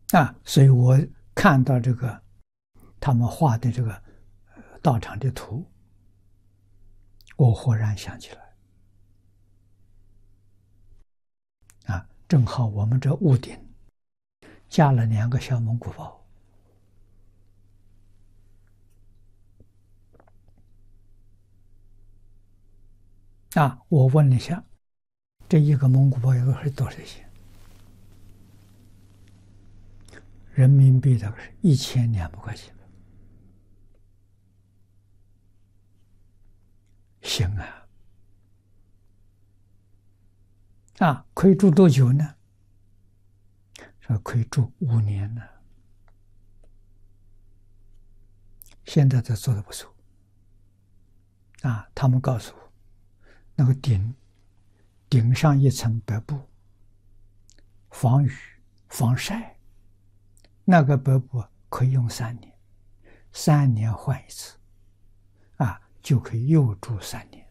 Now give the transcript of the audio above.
所以我看到这个他们画的这个道场的图，我忽然想起来，正好我们这屋顶加了2个小蒙古包。我问了一下，这一个蒙古包一个是多少钱？人民币大概是1200块钱。行可以住多久呢？说可以住5年呢。现在这做的不错。他们告诉我，那个顶上一层白布，防雨防晒，那个白布可以用3年，3年换一次，就可以又住3年。